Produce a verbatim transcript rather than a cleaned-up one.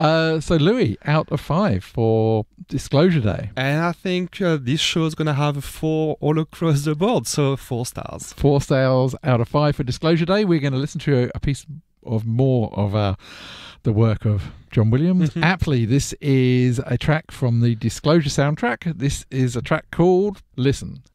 Uh, so, Louis, out of five for Disclosure Day. And I think uh, this show is going to have a four all across the board, so four stars. Four stars out of five for Disclosure Day. We're going to listen to a, a piece of more of uh, the work of John Williams. Mm-hmm. Aptly, this is a track from the Disclosure soundtrack. This is a track called Listen.